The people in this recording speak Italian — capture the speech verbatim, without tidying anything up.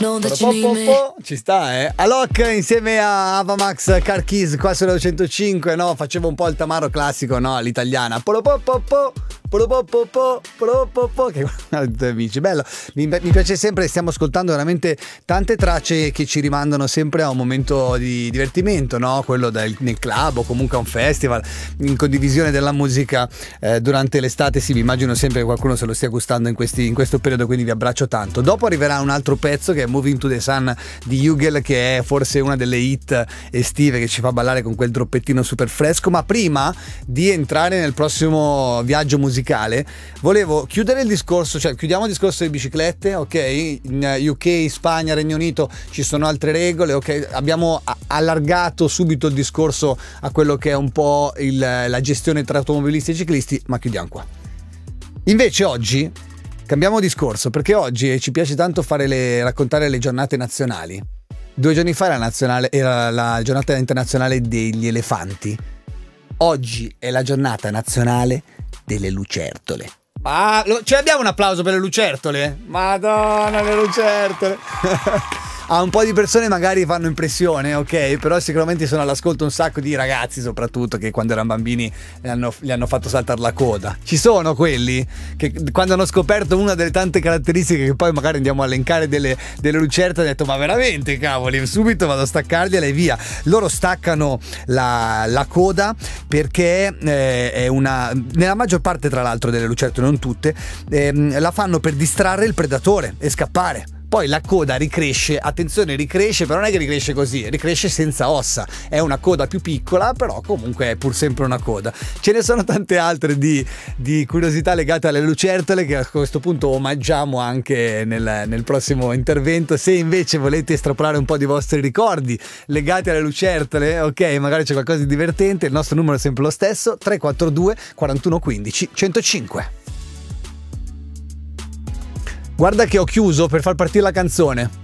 Know that you need me. Ci sta, eh? Alok insieme a Avamax Car Keys qua su centocinque, no? Facevo un po' il tamaro classico, no? L'italiana. Polopopopo, polopopopo, polopopo. Che amici, bello. Mi, mi piace sempre, stiamo ascoltando veramente tante tracce che ci rimandano sempre a un momento di divertimento, no? Quello del, nel club o comunque a un festival, in condivisione della musica eh, durante l'estate. Sì, mi immagino sempre che qualcuno se lo stia gustando in, questi, in questo periodo, quindi vi abbraccio tanto. Dopo arriverà un altro pezzo che è Moving to the Sun di Hugel, che è forse una delle hit estive che ci fa ballare con quel droppettino super fresco. Ma prima di entrare nel prossimo viaggio musicale volevo chiudere il discorso, cioè chiudiamo il discorso delle biciclette, ok? In U K, Spagna, Regno Unito ci sono altre regole, ok? Abbiamo allargato subito il discorso a quello che è un po' il, la gestione tra automobilisti e ciclisti, ma chiudiamo qua. Invece oggi cambiamo discorso, perché oggi ci piace tanto fare le, raccontare le giornate nazionali. Due giorni fa era, nazionale, era la giornata internazionale degli elefanti. Oggi è la giornata nazionale delle lucertole. Ma ce l'abbiamo un applauso per le lucertole? Madonna, le lucertole! A un po' di persone magari fanno impressione, ok? Però sicuramente sono all'ascolto un sacco di ragazzi, soprattutto, che quando erano bambini gli hanno, gli hanno fatto saltare la coda. Ci sono quelli che quando hanno scoperto una delle tante caratteristiche che poi magari andiamo a elencare delle, delle lucerte, hanno detto: ma veramente, cavoli, subito vado a staccargliela e via. Loro staccano la, la coda perché eh, è una, nella maggior parte tra l'altro delle lucerte, non tutte, eh, la fanno per distrarre il predatore e scappare. Poi la coda ricresce, attenzione, ricresce, però non è che ricresce così, ricresce senza ossa, è una coda più piccola, però comunque è pur sempre una coda. Ce ne sono tante altre di, di curiosità legate alle lucertole che a questo punto omaggiamo anche nel, nel prossimo intervento. Se invece volete estrapolare un po' di vostri ricordi legati alle lucertole, ok, magari c'è qualcosa di divertente, il nostro numero è sempre lo stesso, tre quattro due quarantuno quindici centocinque. Guarda che ho chiuso per far partire la canzone.